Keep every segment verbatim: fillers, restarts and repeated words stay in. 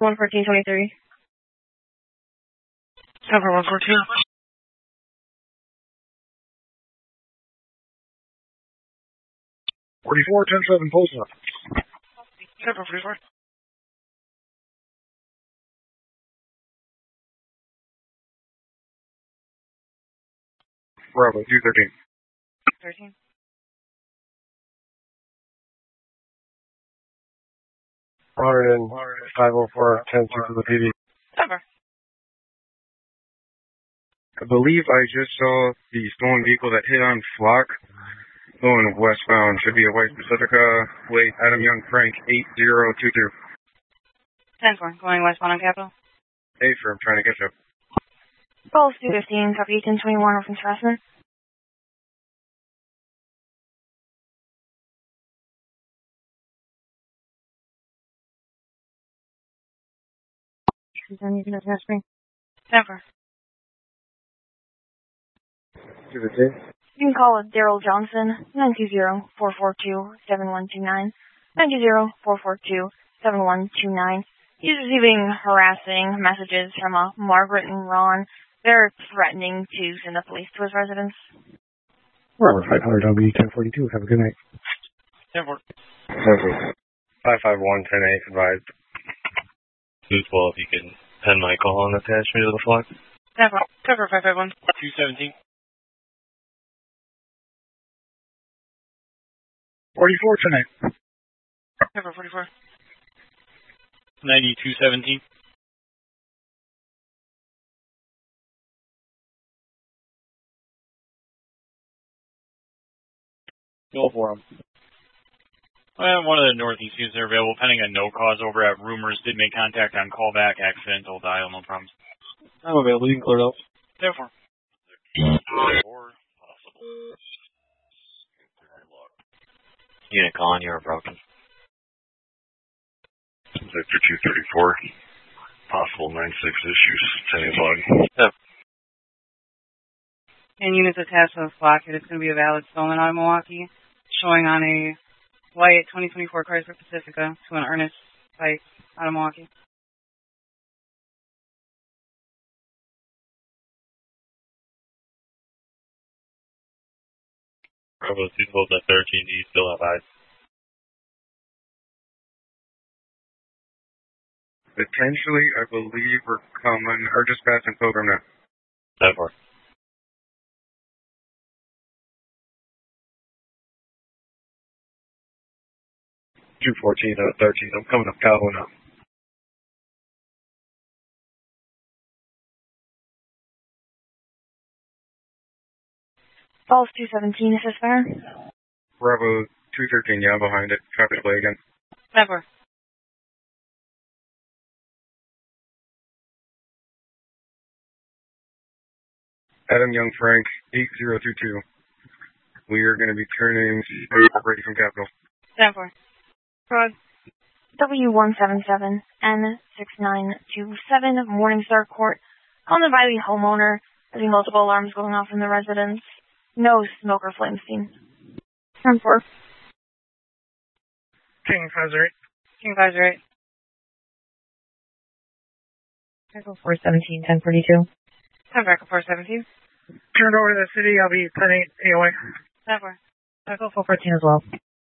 one fourteen twenty-three. Cover one fourteen. forty-four, ten seven, post up. Cover forty-four. Bravo, two thirteen. thirteen. one oh five oh four, ten six of the P D. Cover. I believe I just saw the stolen vehicle that hit on Flock going westbound. Should be a white Pacifica, late Adam Young Frank, eight zero two two. ten four, going westbound on Capitol. Hey, for I'm trying to catch up. Pulse two fifteen, copy eighteen twenty-one, reference harassment. ten four. two fifteen. You can call it Daryl Johnson, nine two zero, four four two, seven one two nine, nine two zero, four four two, seven one two nine. He's receiving harassing messages from uh, Margaret and Ron. They're threatening to send the police to his residence. Robert five hundred W ten forty-two. Have a good night. ten four. five five one, ten eight, advised. two twelve, you can pen my call and attach me to the flock. ten four. Cover five five one. two seventeen. forty-four, ten eight. Cover forty-four. ninety-two seventeen. Go for him. Well, one of the northeast units are available pending a no cause over at Rumors. Did make contact on callback, accidental dial, no problems. I'm available. You can clear it up. Therefore. Or possible. Unit calling, you are broken. Victor two thirty-four. Possible nine six issues. ten o'clock. Yep. And units attached to the flock, it is going to be a valid stolen out of Milwaukee, showing on a white twenty twenty-four Chrysler Pacifica to an Ernest Pike out of Milwaukee. Bravo two twelve at thirteen, do you still have eyes? Potentially, I believe we're coming, or just passing Pilgrim now. ten four. two fourteen out of thirteen. I'm coming up Cabo now. Pulse two seventeen, is this fair? Bravo two thirteen, yeah, I'm behind it. Traffic play again. ten four. Adam Young Frank, eight zero two two. We are going to be turning ready from Capitol. ten four. Fraud. W one seven seven N six nine two seven, Morningstar Court. On the by the homeowner, having multiple alarms going off in the residence. No smoke or flame seen. ten four. King five zero eight. King five zero eight. Echo four seventeen, ten forty-two. ten four, Echo four seventeen. Turned over to the city, I'll be ten eight A O A. ten four. Echo four fourteen as well.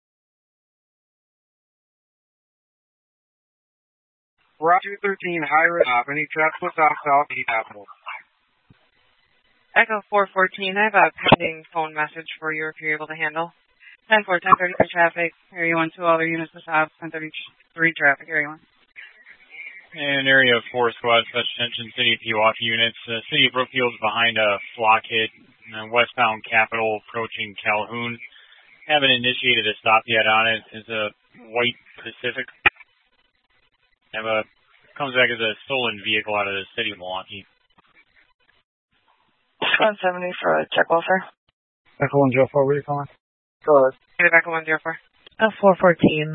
Route two thirteen, high red off. Any traffic with south south, eight Capitol. Echo four fourteen, I have a pending phone message for you if you're able to handle. ten four, ten thirty-three traffic, area one, two other units to south, ten thirty-three traffic, area one. And area four squad, special attention, City of Pewaukee units. The City of Brookfield is behind a flock hit, and westbound Capitol approaching Calhoun. Haven't initiated a stop yet on it. It's a white Pacific. Have a, comes back as a stolen vehicle out of the city of Milwaukee. one seventy for a check welfare. Echo one zero four, where are you calling? Go ahead. Echo one zero four. Uh, four fourteen.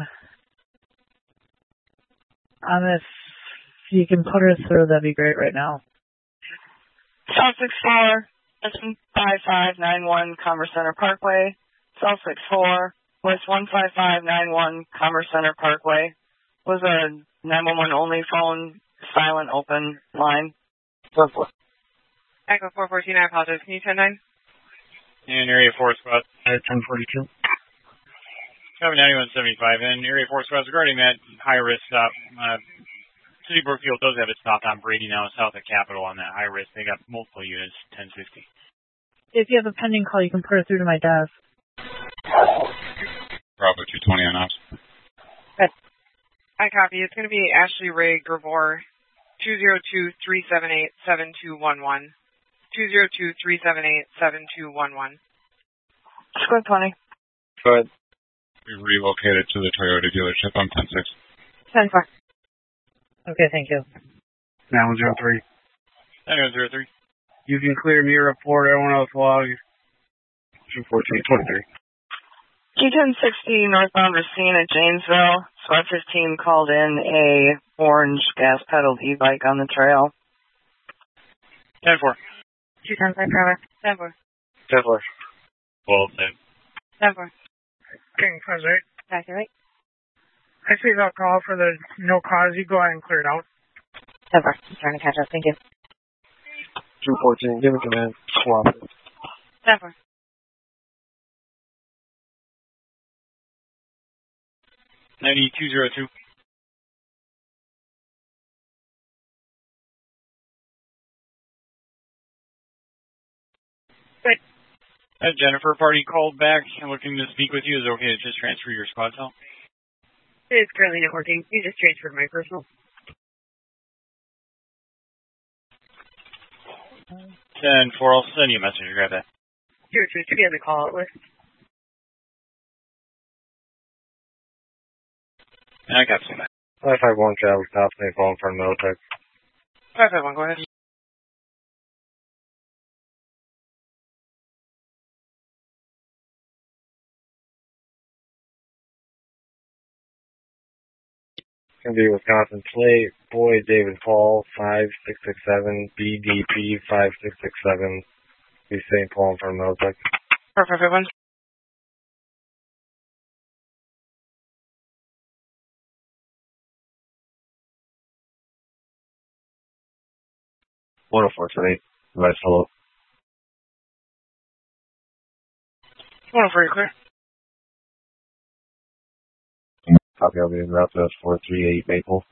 Um, if you can put her through, that'd be great right now. South six four, five five nine one, Commerce Center Parkway. South six four, West one five five nine one, Commerce Center Parkway. Was a nine one one only phone, silent, open line. Echo four fourteen, I apologize. Can you ten nine? And Area four Squad. At ten forty-two. Copy ninety-one seventy-five. And Area four Squad regarding that high-risk stop. Uh, City of Brookfield does have it stopped on Brady now south of Capitol on that high risk. They got multiple units, ten sixty. If you have a pending call, you can put it through to my desk. Bravo two twenty on ops. I copy. It's going to be Ashley Ray Gravor, two zero two, three seven eight, seven two one one. two zero two, three seven eight, seven two one one. Squad twenty. Go ahead. We relocated to the Toyota dealership on ten six. ten four. Okay, thank you. nine one zero three. nine one zero three. You can clear me a report. Everyone else log. two fourteen twenty-three. G ten sixty northbound Racine at Janesville. Squad fifteen called in a orange gas-pedaled e-bike on the trail. ten four. two ten five driver. ten four. ten four. twelve ten. ten four. King President. Accurate. I see that call for the no cause. You go ahead and clear it out. ten four. I'm trying to catch up. Thank you. two fourteen. Give me command. Swap it. ten four. ninety-two oh two. Good. Uh, Jennifer, party called back and looking to speak with you. Is it okay to just transfer your squad cell? It's currently not working. You just transferred my personal. ten four. I'll send you a message to grab that. Sure, sure. To be on the call out list. And I got some. five five one travel stop. They phone from Militech. five five one, go ahead. Gonna be Wisconsin Plate, Boyd David Paul, five six six seven, B D P five six six seven, be Saint Paul from Militech. Perfect, everyone. one oh four twenty, advice hello. one oh four, you're clear. Copy, I'll be in route to four three eight Maple.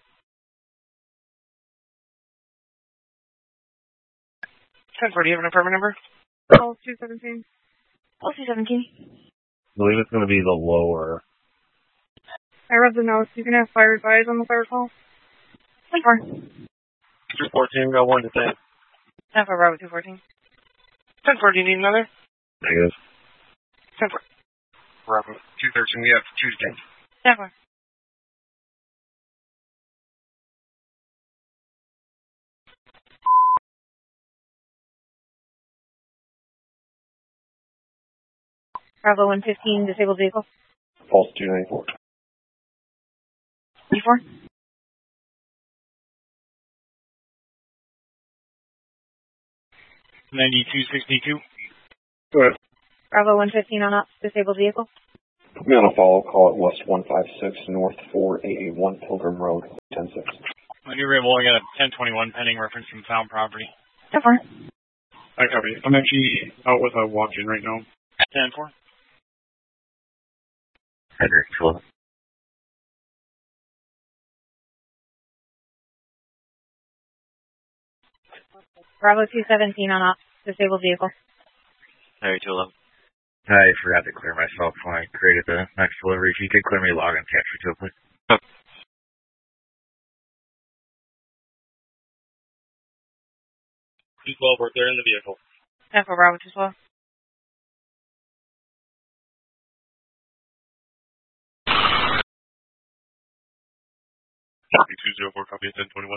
ten four, do you have an apartment number? L two seventeen. L two seventeen. I believe it's going to be the lower. I read the notes. You can have fire advise on the fire call. ten four. two fourteen, got one to ten. ten four, Bravo two fourteen. ten four, do you need another? Negative. ten four. Bravo two thirteen, we have Tuesday. ten four. Bravo one fifteen, disabled vehicle. False two ninety-four. ninety-four. ninety-two sixty-two. Go ahead. Bravo one fifteen on up, disabled vehicle. We on a follow call at West one five six North four eight eight one Pilgrim Road, ten six. On your rim, only got a ten twenty-one pending reference from found property. ten four. I copy. I'm actually out with a walk-in right now. ten four. Henrik, hello. Bravo two seventeen on up, disabled vehicle. Hey, two eleven. I forgot to clear myself when I created the next delivery. If you could clear me log and capture too, please. two twelve, we're there in the vehicle. ten four, Bravo two twelve. Copy two zero four, copy ten twenty-one.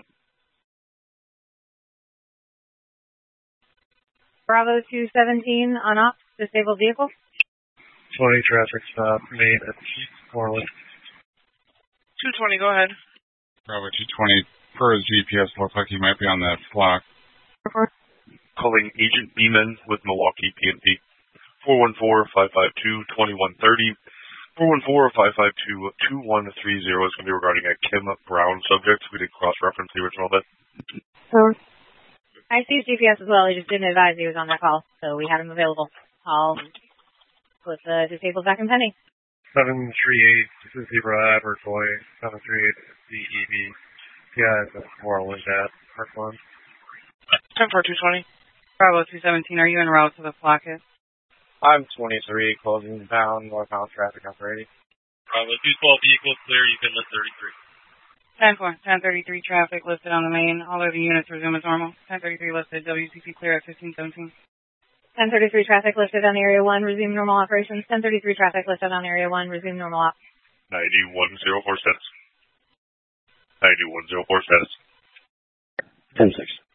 Bravo two seventeen on up, disabled vehicle. twenty traffic stop, made at Orland. two twenty, go ahead. Bravo two twenty, per his G P S, looks like he might be on that flock. Calling Agent Beeman with Milwaukee P and P. four one four, five five two, two one three zero. four one four, five five two, two one three zero is going to be regarding a Kim Brown subject. We did cross-reference the original bit. So, I see his G P S as well. He just didn't advise he was on that call, so we had him available. I'll put the disabled back in pending. seven three eight, this is Zebra Edward Boy, seven three eight, D E B. Yeah, it's a Moreland at Park Lawn. ten four two twenty. Bravo two seventeen, are you en route to the Flocket? I'm twenty-three, closing down, northbound traffic operating. Bravo two twelve, vehicles clear, you can lift thirty-three. ten four, ten thirty-three traffic listed on the main. All other units resume as normal. ten thirty-three listed, W C P clear at fifteen seventeen. ten thirty-three traffic listed on Area one, resume normal operations. ten thirty-three traffic listed on Area one, resume normal op. ninety-one oh four status. ninety-one oh four status. ten six.